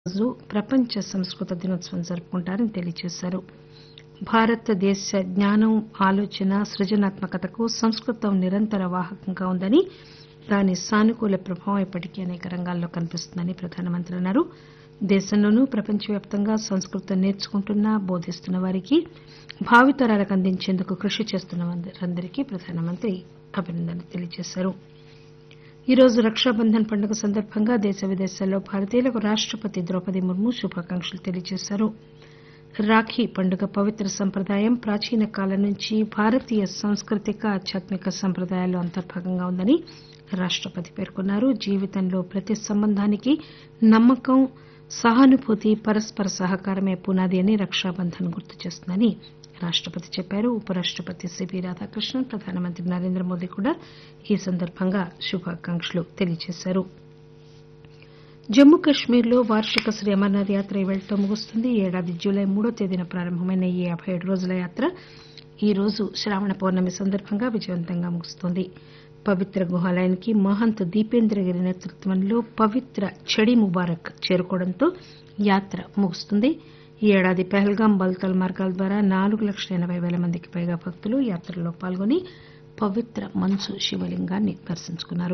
రోజు ప్రపంచ సంస్కృత దినోత్సవం జరుపుకుంటారని తెలియజేశారు. భారతదేశ జ్ఞానం, ఆలోచన, సృజనాత్మకతకు సంస్కృతం నిరంతర వాహకంగా ఉందని, దాని సానుకూల ప్రభావం ఇప్పటికీ అనేక రంగాల్లో కనిపిస్తోందని ప్రధానమంత్రి అన్నారు. దేశంలోనూ ప్రపంచవ్యాప్తంగా సంస్కృతం నేర్చుకుంటున్న, బోధిస్తున్న వారికి, భావితరాలకు అందించేందుకు కృషి చేస్తున్న వారందరికీ ప్రధానమంత్రి అభినందనలు తెలియజేశారు. ఈ రోజు రక్షాబంధన్ పండుగ సందర్భంగా దేశ విదేశాల్లో భారతీయులకు రాష్టపతి ద్రౌపది ముర్ము శుభాకాంక్షలు తెలియజేశారు. రాఖీ పండుగ పవిత్ర సంప్రదాయం ప్రాచీన కాలం నుంచి భారతీయ సాంస్కృతిక, ఆధ్యాత్మిక సంప్రదాయాల్లో అంతర్భాగంగా ఉందని రాష్టపతి పేర్కొన్నారు. జీవితంలో ప్రతి సంబంధానికి నమ్మకం, సహానుభూతి, పరస్పర సహకారమే పునాది అని రక్షాబంధన్ గుర్తు చేస్తుందని రాష్టపతి చెప్పారు. ఉపరాష్టపతి సిపి రాధాకృష్ణన్, ప్రధానమంత్రి నరేంద్ర మోదీ కూడా ఈ సందర్భంగా శుభాకాంక్షలు తెలియజేశారు. జమ్మూ కశ్మీర్లో వార్షిక శ్రీ అమర్నాథ్ యాత్ర ఇవాళతో ముగుస్తుంది. ఈ ఏడాది జూలై 3వ తేదీన ప్రారంభమైన ఈ 57 రోజుల యాత్ర ఈ రోజు శ్రావణ పౌర్ణమి సందర్భంగా విజయవంతంగా ముగుస్తోంది. పవిత్ర గుహాలయానికి మహంత్ దీపేంద్రగిరి నేతృత్వంలో పవిత్ర చడి ముబారక్ చేరుకోవడంతో యాత్ర ముగుస్తుంది. ఈ ఏడాది పహల్గాం, బల్తాల్ మార్గాల ద్వారా 4,80,000 మందికి పైగా భక్తులు యాత్రలో పాల్గొని పవిత్ర మంచు శివలింగాన్ని దర్శించుకున్నారు.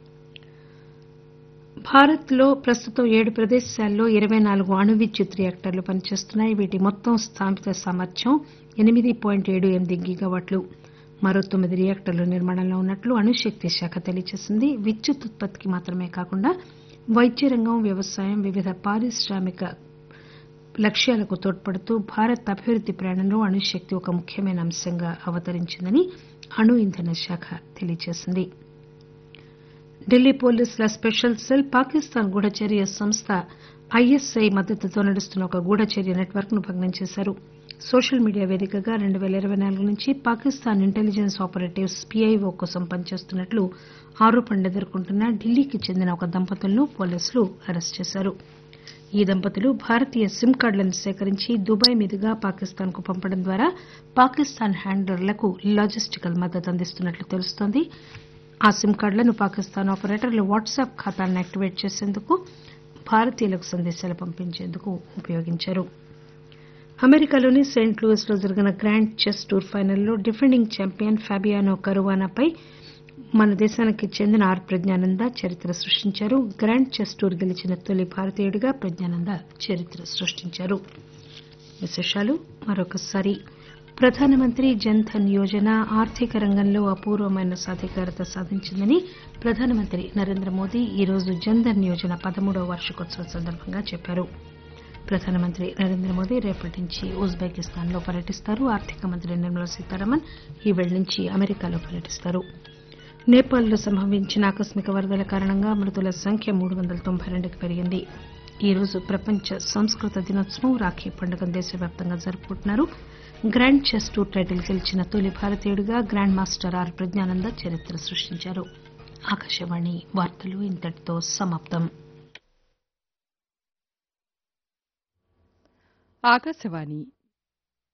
భారత్లో ప్రస్తుతం 7 ప్రదేశాల్లో 24 అణు విద్యుత్ రియాక్టర్లు పనిచేస్తున్నాయి. వీటి మొత్తం స్థాపిత సామర్థ్యం 8.78 గిగావాట్లు. మరో 9 రియాక్టర్లు నిర్మాణంలో ఉన్నట్లు అణుశక్తి శాఖ తెలియజేసింది. విద్యుత్ ఉత్పత్తికి మాత్రమే కాకుండా వైద్య రంగం, వ్యవసాయం, వివిధ పారిశ్రామిక లక్ష్యాలకు తోడ్పడుతూ భారత్ అభివృద్ది ప్రయాణంలో అణుశక్తి ఒక ముఖ్యమైన అంశంగా అవతరించిందని అణు ఇంధన శాఖ తెలియజేసింది. ఢిల్లీ పోలీసుల స్పెషల్ సెల్ పాకిస్తాన్ గూఢచర్య సంస్థ ఐఎస్ఐ మద్దతుతో నడుస్తున్న ఒక గూఢచర్య నెట్వర్క్ ను భగ్నం చేశారు. సోషల్ మీడియా వేదికగా 2024 నుంచి పాకిస్తాన్ ఇంటెలిజెన్స్ ఆపరేటివ్స్ పీఐఓ కోసం పనిచేస్తున్నట్లు ఆరోపణలు ఎదుర్కొంటున్న ఢిల్లీకి చెందిన ఒక దంపతులను పోలీసులు అరెస్టు చేశారు. ఈ దంపతులు భారతీయ సిమ్ కార్డులను సేకరించి దుబాయ్ మీదుగా పాకిస్తాన్ కు పంపడం ద్వారా పాకిస్తాన్ హ్యాండలర్లకు లాజిస్టికల్ మద్దతు అందిస్తున్నట్లు తెలుస్తోంది. ఆ సిమ్ కార్డులను పాకిస్తాన్ ఆపరేటర్లు వాట్సాప్ ఖాతాలను యాక్టివేట్ చేసేందుకు, భారతీయులకు సందేశాలు పంపించేందుకు ఉపయోగించారు. అమెరికాలోని సెయింట్ లూయిస్ లో జరిగిన గ్రాండ్ చెస్ టూర్ ఫైనల్లో డిఫెండింగ్ ఛాంపియన్ ఫాబియానో కరువానాపై మన దేశానికి చెందిన ప్రజ్ఞానంద చరిత్ర సృష్టించారు. గ్రాండ్ చెస్ టూర్ గెలిచిన తొలి భారతీయుడిగా ప్రజ్ఞానంద చరిత్ర సృష్టించారు. విశేషాలు మరొకసారి. ప్రధానమంత్రి జన్ ధన్ యోజన ఆర్థిక రంగంలో అపూర్వమైన సాధికారత సాధించిందని ప్రధానమంత్రి నరేంద్ర మోదీ ఈ రోజు జన్ ధన్ యోజన 13వ వార్షికోత్సవం సందర్భంగా చెప్పారు. ప్రధానమంత్రి నరేంద్ర మోదీ రేపటి నుంచి ఉజ్బెకిస్తాన్ లో పర్యటిస్తారు. ఆర్థిక మంత్రి నిర్మలా సీతారామన్ ఈ వేళ నుంచి అమెరికాలో పర్యటిస్తారు. నేపాల్లో సంభవించిన ఆకస్మిక వరదల కారణంగా మృతుల సంఖ్య 392కి పెరిగింది. ఈ రోజు ప్రపంచ సంస్కృత దినోత్సవం. రాఖీ పండుగను దేశవ్యాప్తంగా జరుపుకుంటున్నారు. గ్రాండ్ చెస్ టూర్ టైటిల్ గెలిచిన తొలి భారతీయుడిగా గ్రాండ్ మాస్టర్ ప్రజ్ఞానంద చరిత్ర సృష్టించారు. ఆకాశవాణి వార్తలు ఇంతటితో సమాప్తం. ఆకాశవాణి